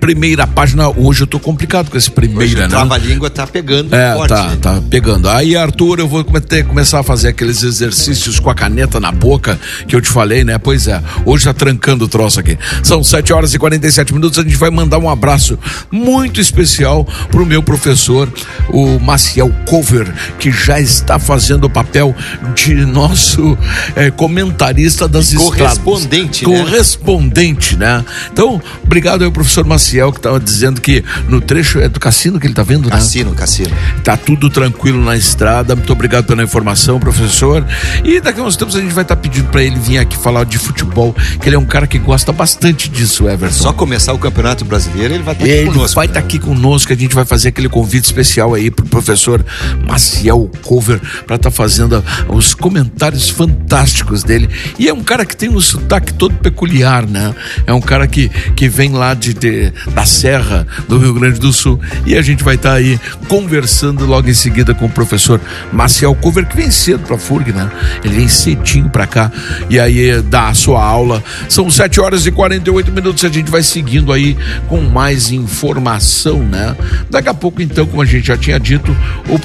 primeira página, hoje eu tô complicado com esse primeira, né? Trava-língua tá pegando forte. Tá pegando. Aí, Arthur, eu vou começar a fazer aqueles exercícios com a caneta na boca que eu te falei, né? Pois é, hoje tá trancando o troço aqui. São 7h47, a gente vai mandar um abraço muito especial pro meu professor, o Maciel Cover, que já está fazendo o papel de nosso comentarista das estradas. Correspondente, né? Então, obrigado aí, professor Maciel, que estava dizendo que no trecho é do Cassino que ele tá vendo, né? Cassino. Tá tudo tranquilo na estrada. Muito obrigado pela informação, professor. E daqui a uns tempos a gente vai estar pedindo para ele vir aqui falar de futebol, que ele é um cara que gosta bastante disso, Everton. Só começar o Campeonato Brasileiro, ele vai estar aqui conosco. Vai estar aqui conosco, a gente vai fazer aquele convite especial aí pro professor Maciel Cover para estar fazendo os comentários fantásticos dele. E é um cara que tem um sotaque todo peculiar, né? É um cara que vem lá da Serra do Rio Grande do Sul, e a gente vai estar aí conversando logo em seguida com o professor Maciel Cover, que vem cedo pra FURG, né? Ele vem cedinho pra cá e aí dá a sua aula. São 7h48, a gente vai seguindo aí com mais informação, né? Daqui a pouco, então, como a gente já tinha dito,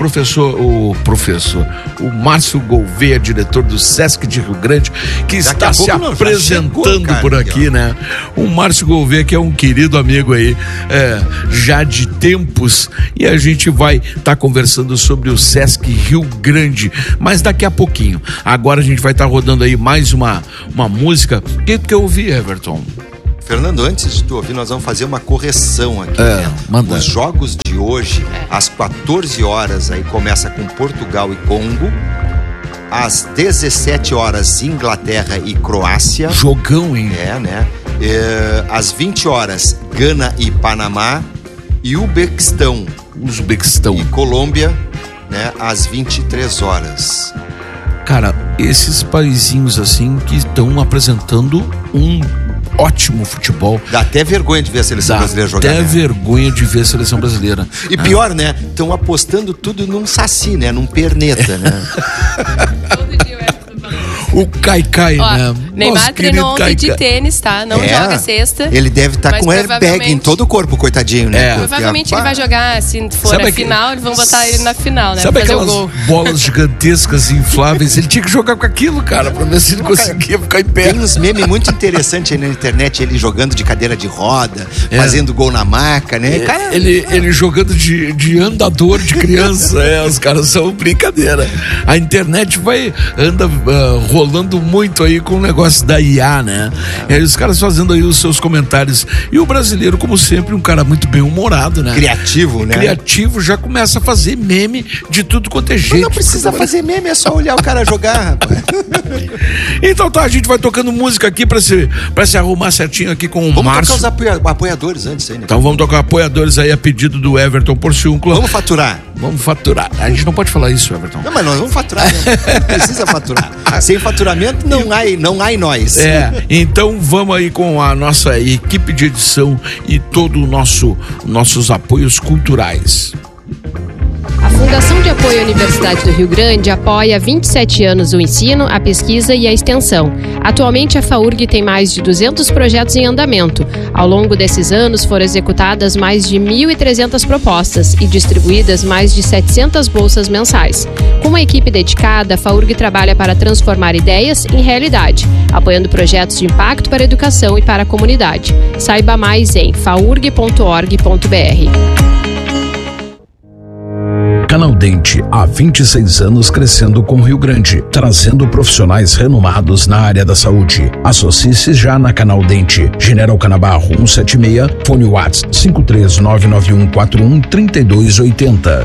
o Márcio Gouveia, diretor do Sesc de Rio Grande, que está se apresentando por aqui, né? O Márcio Gouveia, que é um querido amigo aí, já de tempos, e a gente vai estar conversando sobre o Sesc Rio Grande, mas daqui a pouquinho. Agora a gente vai estar rodando aí mais uma música. O que eu ouvi, Everton? Fernando, antes de tu ouvir, nós vamos fazer uma correção aqui. Manda. Os jogos de hoje, às 14 horas, aí começa com Portugal e Congo. Às 17 horas, Inglaterra e Croácia. Jogão, hein? Né? Às 20 horas, Gana e Panamá. E Uzbequistão e Colômbia, né? Às 23 horas. Cara, esses paizinhos assim que estão apresentando um ótimo futebol. Dá até vergonha de ver a seleção brasileira jogar. Vergonha de ver a seleção brasileira. E pior, né? Estão apostando tudo num saci, né? Num perneta, né? Todo dia o Caicai, né? Neymar treinou ontem de tênis, tá? Não joga sexta. Ele deve estar com airbag em todo o corpo, coitadinho, né? Provavelmente ele vai jogar, se for a final, eles vão botar ele na final, né? Sabe aquelas bolas gigantescas, infláveis? Ele tinha que jogar com aquilo, cara, pra ver se ele conseguia ficar em pé. Tem uns memes muito interessantes aí na internet, ele jogando de cadeira de roda, fazendo gol na maca, né? Cara, ele jogando de andador de criança, os caras são brincadeira. A internet anda rolando muito aí com o negócio da IA, né? E aí os caras fazendo aí os seus comentários. E o brasileiro, como sempre, um cara muito bem humorado, né? Criativo, né? Criativo, já começa a fazer meme de tudo quanto é jeito. Não precisa fazer meme, é só olhar o cara jogar, rapaz. Então tá, a gente vai tocando música aqui pra se arrumar certinho aqui com o Márcio. Vamos tocar os apoiadores antes aí, né? Então vamos tocar apoiadores aí a pedido do Everton Porciúncula. Vamos faturar. A gente não pode falar isso, Everton. Não, mas nós vamos faturar, né? Precisa faturar. Sem faturamento não há nós. Então vamos aí com a nossa equipe de edição e todo o nossos apoios culturais. A Fundação de Apoio à Universidade do Rio Grande apoia há 27 anos o ensino, a pesquisa e a extensão. Atualmente, a FAURG tem mais de 200 projetos em andamento. Ao longo desses anos, foram executadas mais de 1.300 propostas e distribuídas mais de 700 bolsas mensais. Com uma equipe dedicada, a FAURG trabalha para transformar ideias em realidade, apoiando projetos de impacto para a educação e para a comunidade. Saiba mais em faurg.org.br. Canal Dente, há 26 anos crescendo com Rio Grande, trazendo profissionais renomados na área da saúde. Associe-se já na Canal Dente, General Canabarro 176, fone WhatsApp 53991413280.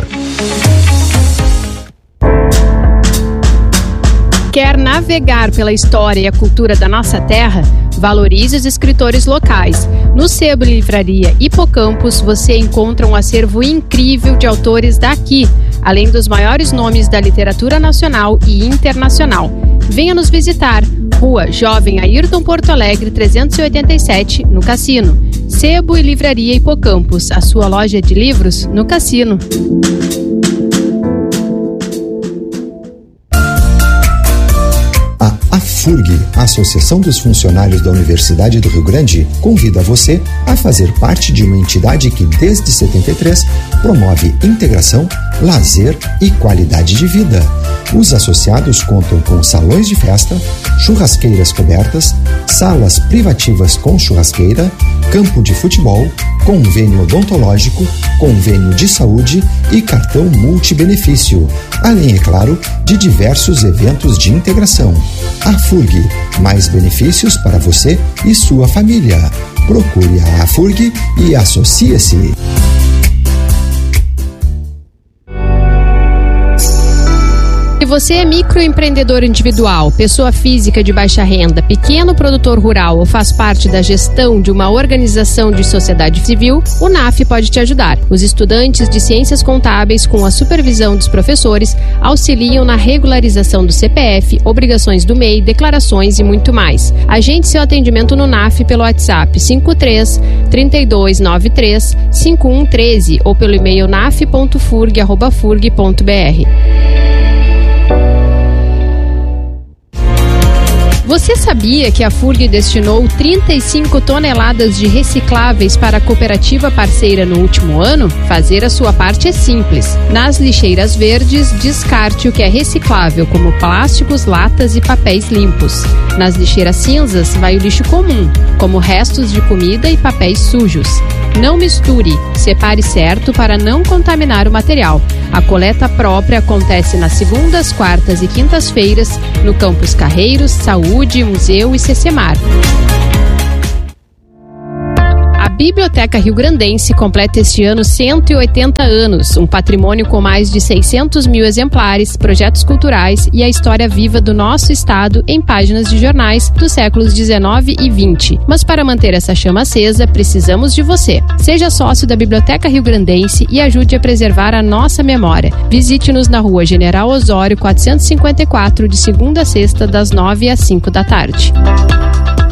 Quer navegar pela história e a cultura da nossa terra? Valorize os escritores locais. No Sebo Livraria Hipocampus, você encontra um acervo incrível de autores daqui, além dos maiores nomes da literatura nacional e internacional. Venha nos visitar. Rua Jovem Ayrton Porto Alegre 387, no Cassino. Sebo e Livraria Hipocampus, a sua loja de livros no Cassino. FURG, Associação dos Funcionários da Universidade do Rio Grande, convida você a fazer parte de uma entidade que, desde 73, promove integração, lazer e qualidade de vida. Os associados contam com salões de festa, churrasqueiras cobertas, salas privativas com churrasqueira, campo de futebol, convênio odontológico, convênio de saúde e cartão multibenefício, além, é claro, de diversos eventos de integração. A FURG, mais benefícios para você e sua família. Procure a FURG e associe-se. Se você é microempreendedor individual, pessoa física de baixa renda, pequeno produtor rural ou faz parte da gestão de uma organização de sociedade civil, o NAF pode te ajudar. Os estudantes de ciências contábeis, com a supervisão dos professores, auxiliam na regularização do CPF, obrigações do MEI, declarações e muito mais. Agende seu atendimento no NAF pelo WhatsApp 53 3293 5113 ou pelo e-mail naf.furg@furg.br. Você sabia que a FURG destinou 35 toneladas de recicláveis para a cooperativa parceira no último ano? Fazer a sua parte é simples. Nas lixeiras verdes, descarte o que é reciclável, como plásticos, latas e papéis limpos. Nas lixeiras cinzas, vai o lixo comum, como restos de comida e papéis sujos. Não misture, separe certo para não contaminar o material. A coleta própria acontece nas segundas, quartas e quintas-feiras no Campus Carreiros, Saúde, Museu e Cecemar. A Biblioteca Riograndense completa este ano 180 anos, um patrimônio com mais de 600 mil exemplares, projetos culturais e a história viva do nosso estado em páginas de jornais dos séculos 19 e 20. Mas para manter essa chama acesa, precisamos de você. Seja sócio da Biblioteca Riograndense e ajude a preservar a nossa memória. Visite-nos na Rua General Osório 454, de segunda a sexta, das 9 às 5 da tarde.